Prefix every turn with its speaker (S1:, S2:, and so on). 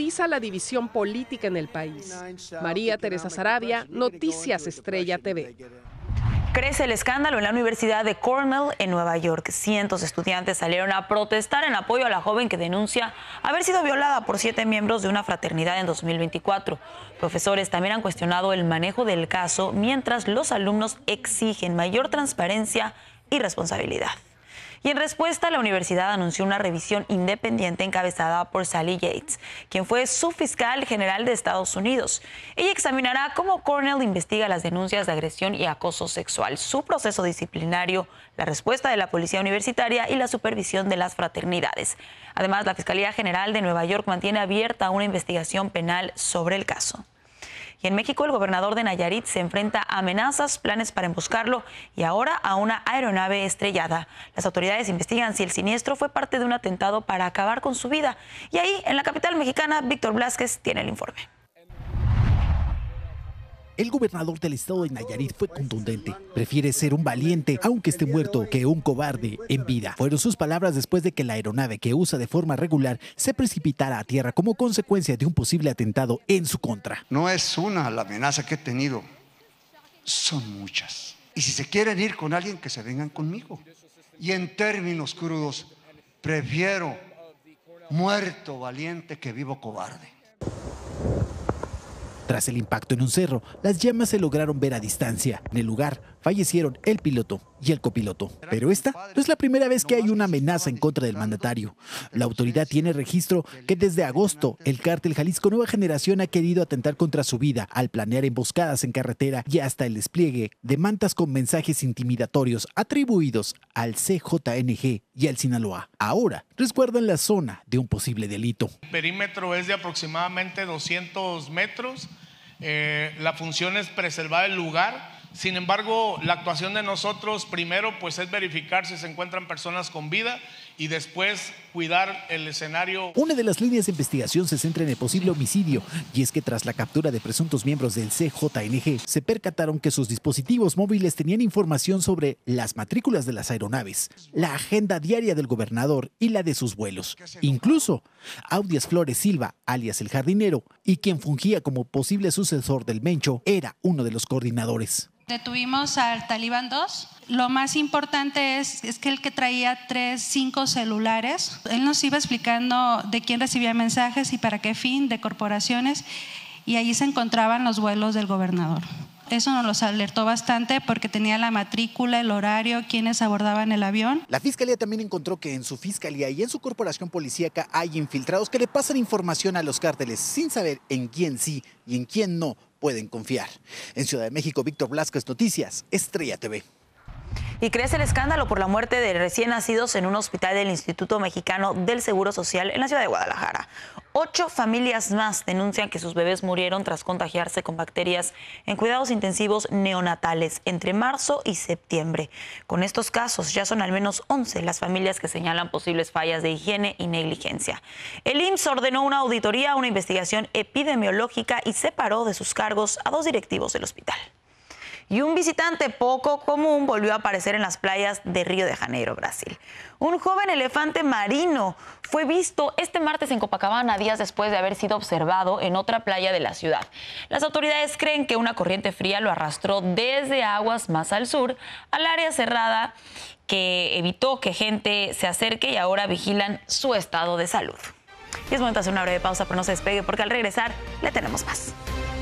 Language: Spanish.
S1: profundiza la división política en el país. María Teresa Saravia, Noticias Estrella TV.
S2: Crece el escándalo en la Universidad de Cornell en Nueva York. Cientos de estudiantes salieron a protestar en apoyo a la joven que denuncia haber sido violada por 7 miembros de una fraternidad en 2024. Profesores también han cuestionado el manejo del caso, mientras los alumnos exigen mayor transparencia y responsabilidad. Y en respuesta, la universidad anunció una revisión independiente encabezada por Sally Yates, quien fue subfiscal general de Estados Unidos. Ella examinará cómo Cornell investiga las denuncias de agresión y acoso sexual, su proceso disciplinario, la respuesta de la policía universitaria y la supervisión de las fraternidades. Además, la Fiscalía General de Nueva York mantiene abierta una investigación penal sobre el caso. Y en México, el gobernador de Nayarit se enfrenta a amenazas, planes para emboscarlo y ahora a una aeronave estrellada. Las autoridades investigan si el siniestro fue parte de un atentado para acabar con su vida. Y ahí, en la capital mexicana, Víctor Blázquez tiene el informe.
S3: El gobernador del estado de Nayarit fue contundente. Prefiere ser un valiente, aunque esté muerto, que un cobarde en vida. Fueron sus palabras después de que la aeronave que usa de forma regular se precipitara a tierra como consecuencia de un posible atentado en su contra.
S4: No es una la amenaza que he tenido, son muchas. Y si se quieren ir con alguien, que se vengan conmigo. Y en términos crudos, prefiero muerto valiente que vivo cobarde.
S3: Tras el impacto en un cerro, las llamas se lograron ver a distancia. En el lugar fallecieron el piloto y el copiloto. Pero esta no es la primera vez que hay una amenaza en contra del mandatario. La autoridad tiene registro que desde agosto el cártel Jalisco Nueva Generación ha querido atentar contra su vida al planear emboscadas en carretera y hasta el despliegue de mantas con mensajes intimidatorios atribuidos al CJNG y al Sinaloa. Ahora resguardan la zona de un posible delito.
S5: El perímetro es de aproximadamente 200 metros. La función es preservar el lugar. Sin embargo, la actuación de nosotros primero pues es verificar si se encuentran personas con vida y después cuidar el escenario.
S3: Una de las líneas de investigación se centra en el posible homicidio, y es que tras la captura de presuntos miembros del CJNG, se percataron que sus dispositivos móviles tenían información sobre las matrículas de las aeronaves, la agenda diaria del gobernador y la de sus vuelos. Incluso Audias Flores Silva, alias El Jardinero, y quien fungía como posible sucesor del Mencho, era uno de los coordinadores.
S6: Detuvimos al Talibán 2. Lo más importante es que el que traía 5 celulares. Él nos iba explicando de quién recibía mensajes y para qué fin, de corporaciones, y allí se encontraban los vuelos del gobernador. Eso nos los alertó bastante porque tenía la matrícula, el horario, quiénes abordaban el avión.
S3: La fiscalía también encontró que en su fiscalía y en su corporación policíaca hay infiltrados que le pasan información a los cárteles sin saber en quién sí y en quién no pueden confiar. En Ciudad de México, Víctor Blázquez, Noticias Estrella TV.
S2: Y crece el escándalo por la muerte de recién nacidos en un hospital del Instituto Mexicano del Seguro Social en la ciudad de Guadalajara. 8 familias más denuncian que sus bebés murieron tras contagiarse con bacterias en cuidados intensivos neonatales entre marzo y septiembre. Con estos casos ya son al menos 11 las familias que señalan posibles fallas de higiene y negligencia. El IMSS ordenó una auditoría, una investigación epidemiológica y separó de sus cargos a 2 directivos del hospital. Y un visitante poco común volvió a aparecer en las playas de Río de Janeiro, Brasil. Un joven elefante marino fue visto este martes en Copacabana, días después de haber sido observado en otra playa de la ciudad. Las autoridades creen que una corriente fría lo arrastró desde aguas más al sur al área cerrada, que evitó que gente se acerque y ahora vigilan su estado de salud. Y es momento de hacer una breve pausa, pero no se despegue porque al regresar le tenemos más.